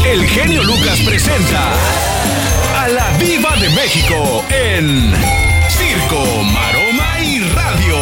el genio Lucas presenta a la Diva de México en Circo, Maroma y Radio.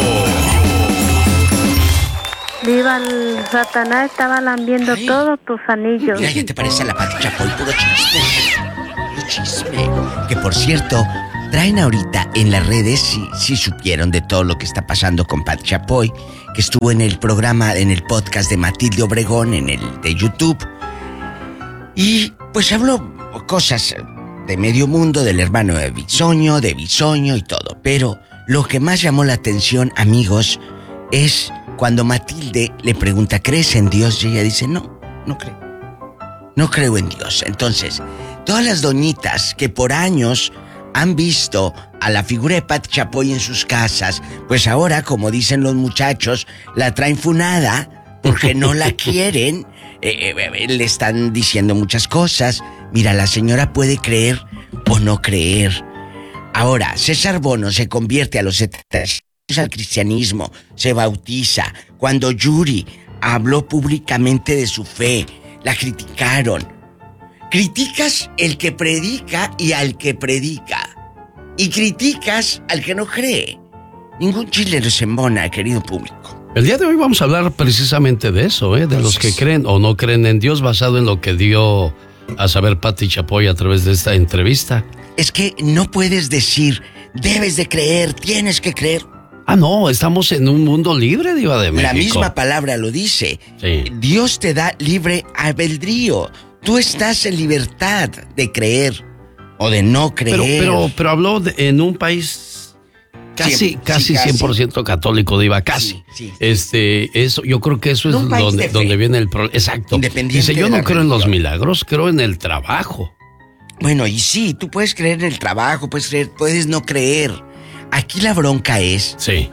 Diva, el Satanás estaba lambiendo todos tus anillos. Mira, ya te parece a la Pati Chapoy, puro chisme. Que por cierto, traen ahorita en las redes, si supieron de todo lo que está pasando con Pati Chapoy, que estuvo en el programa, en el podcast de Matilde Obregón, en el de YouTube. Y pues habló cosas de medio mundo, del hermano de Bisoño y todo. Pero lo que más llamó la atención, amigos, es cuando Matilde le pregunta, ¿crees en Dios? Y ella dice, no creo. No creo en Dios. Entonces, todas las doñitas que por años han visto a la figura de Pati Chapoy en sus casas, pues ahora, como dicen los muchachos, la traen funada porque no la quieren. Le están diciendo muchas cosas. Mira, la señora puede creer o no creer. Ahora, César Bono se convierte a los 70 al cristianismo, se bautiza. Cuando Yuri habló públicamente de su fe, la criticaron. Criticas el que predica y al que predica. Y criticas al que no cree. Ningún chile nos embona, querido público. El día de hoy vamos a hablar precisamente de eso, de los que creen o no creen en Dios, basado en lo que dio a saber Pati Chapoy a través de esta entrevista. Es que no puedes decir, debes de creer, tienes que creer. No, estamos en un mundo libre, Diva de México. La misma palabra lo dice. Sí. Dios te da libre albedrío. Tú estás en libertad de creer o de no creer. Pero habló en un país casi 100% católico, Diva, casi. Sí. Eso, yo creo que eso es donde viene el problema. Exacto. Dice, yo no creo en los milagros, creo en el trabajo. Bueno, y sí, tú puedes creer en el trabajo, puedes no creer. Aquí la bronca es... Sí.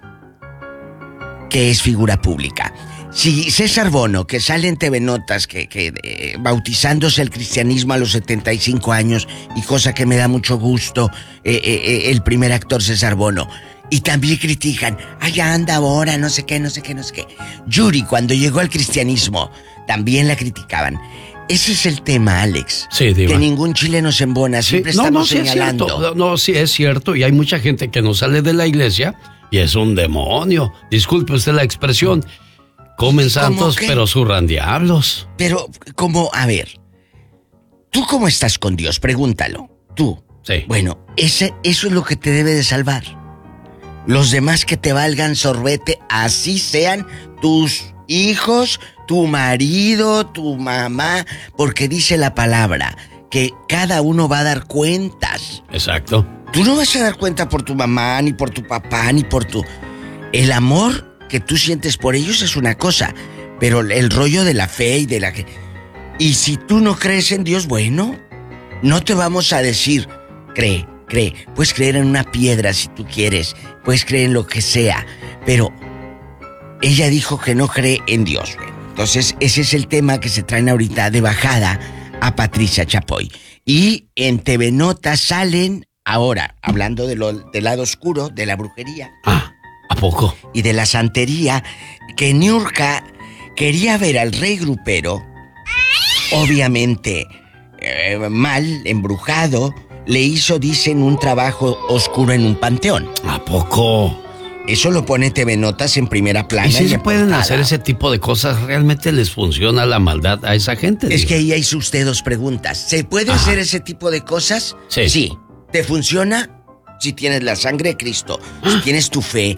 Que es figura pública. Si César Bono, que sale en TV Notas, bautizándose el cristianismo a los 75 años, y cosa que me da mucho gusto, el primer actor César Bono, y también critican, allá anda ahora, no sé qué. Yuri, cuando llegó al cristianismo, también la criticaban. Ese es el tema, Alex. Sí, Diva. Que ningún chileno se embona, siempre estamos señalando. Sí, es cierto, y hay mucha gente que no sale de la iglesia y es un demonio. Disculpe usted la expresión. Comen santos, pero zurran diablos. Pero, a ver, ¿tú cómo estás con Dios? Pregúntalo. Tú. Sí. Bueno, eso es lo que te debe de salvar. Los demás que te valgan sorbete, así sean tus hijos, tu marido, tu mamá, porque dice la palabra que cada uno va a dar cuentas. Exacto. Tú no vas a dar cuenta por tu mamá, ni por tu papá, ni por tu... El amor que tú sientes por ellos es una cosa, pero el rollo de la fe y de la... Y si tú no crees en Dios, bueno, no te vamos a decir, cree. Puedes creer en una piedra si tú quieres, puedes creer en lo que sea, pero ella dijo que no cree en Dios. Entonces, ese es el tema que se traen ahorita de bajada a Patricia Chapoy. Y en TV Notas salen ahora, hablando del lado oscuro, de la brujería. ¿A poco? Y de la santería, que Niurka quería ver al rey grupero, obviamente mal, embrujado, le hizo, dicen, un trabajo oscuro en un panteón. ¿A poco? Eso lo pone TV Notas en primera plana. ¿Y si se pueden hacer ese tipo de cosas? ¿Realmente les funciona la maldad a esa gente? Es que ahí hay usted dos preguntas. ¿Se puede hacer ese tipo de cosas? Sí. ¿Te funciona? Si tienes la sangre de Cristo, si tienes tu fe,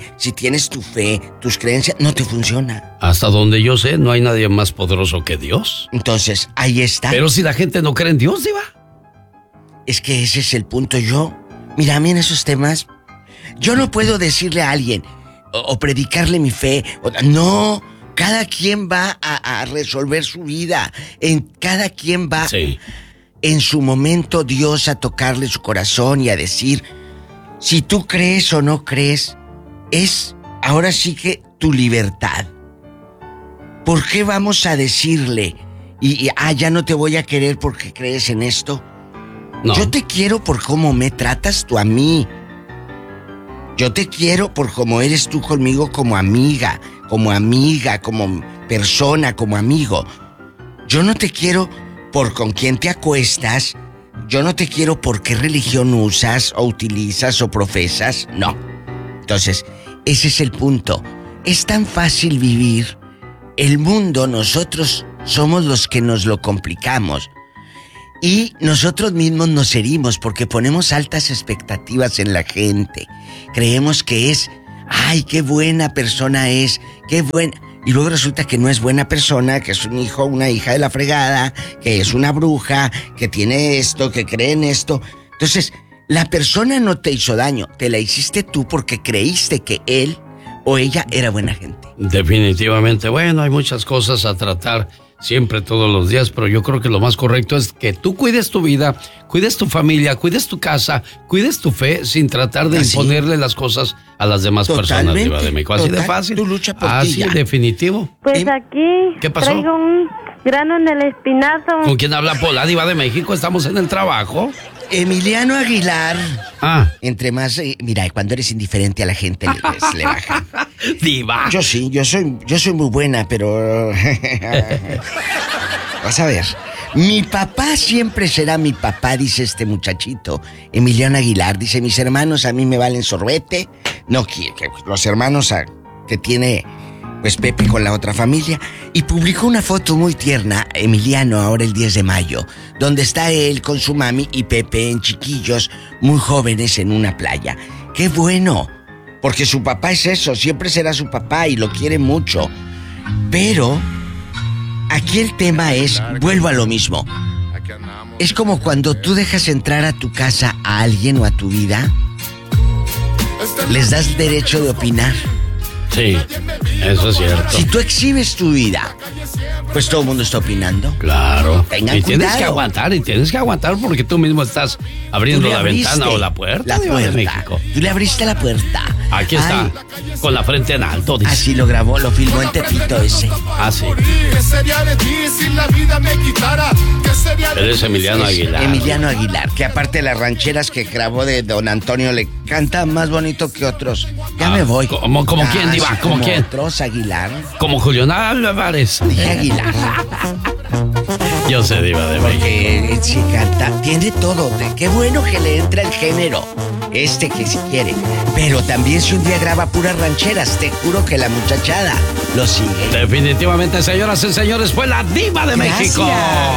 tus creencias, no te funciona. Hasta donde yo sé, no hay nadie más poderoso que Dios. Entonces, ahí está. Pero si la gente no cree en Dios, Diva. Es que ese es el punto. Mira, a mí en esos temas, yo no puedo decirle a alguien o predicarle mi fe. No, cada quien va a resolver su vida. Cada quien va en su momento Dios a tocarle su corazón y a decir, si tú crees o no crees, es ahora sí que tu libertad. ¿Por qué vamos a decirle ya no te voy a querer porque crees en esto? No. Yo te quiero por cómo me tratas tú a mí. Yo te quiero por cómo eres tú conmigo como amiga, como persona, como amigo. Yo no te quiero por con quién te acuestas. Yo no te quiero por qué religión usas o utilizas o profesas. No. Entonces, ese es el punto. Es tan fácil vivir. El mundo, nosotros somos los que nos lo complicamos. Y nosotros mismos nos herimos porque ponemos altas expectativas en la gente. Creemos que es, ay, qué buena persona es, qué buena. Y luego resulta que no es buena persona, que es un hijo, una hija de la fregada, que es una bruja, que tiene esto, que cree en esto. Entonces, la persona no te hizo daño, te la hiciste tú porque creíste que él o ella era buena gente. Definitivamente. Bueno, hay muchas cosas a tratar siempre, todos los días, pero yo creo que lo más correcto es que tú cuides tu vida, cuides tu familia, cuides tu casa, cuides tu fe, sin tratar de imponerle las cosas a las demás personas, Diva de México. Así de fácil. Tú lucha por así, ti ya. Definitivo. Pues aquí ¿Qué pasó? traigo un grano en el espinazo. ¿Con quién habla Pola, Diva de México? Estamos en el trabajo. Emiliano Aguilar. Ah. Entre más... mira, cuando eres indiferente a la gente le baja. Diva. Yo sí, yo soy muy buena, pero... Vas a ver. Mi papá siempre será mi papá, dice este muchachito, Emiliano Aguilar. Dice, mis hermanos a mí me valen sorbete. No quiere que los hermanos que tiene... pues Pepe con la otra familia, y publicó una foto muy tierna, Emiliano, ahora el 10 de mayo, donde está él con su mami y Pepe en chiquillos, muy jóvenes en una playa. ¡Qué bueno! Porque su papá es eso, siempre será su papá y lo quiere mucho. Pero aquí el tema es, vuelvo a lo mismo. Es como cuando tú dejas entrar a tu casa a alguien o a tu vida, les das derecho de opinar. Sí, eso es cierto. Si tú exhibes tu vida, pues todo el mundo está opinando. Claro. Tengan y cuidado. tienes que aguantar porque tú mismo estás abriendo la ventana o la puerta. La Diva de puerta. México. Tú le abriste la puerta. Aquí está, con la frente en alto, dice. Así lo grabó, lo filmó en Tepito ese. Ah, sí. Él es Emiliano Aguilar. Emiliano Aguilar, que aparte de las rancheras que grabó de Don Antonio, le canta más bonito que otros. Ya me voy. ¿Como quién, Diva? ¿Como quién? Otros, Aguilar. Como Julián Álvarez. Dije Aguilar. Yo sé, Diva de México. Porque si canta, tiene todo. Qué bueno que le entra el género. Que si quiere. Pero también si un día graba puras rancheras, te juro que la muchachada lo sigue. Definitivamente, señoras y señores, fue la Diva de Gracias. México.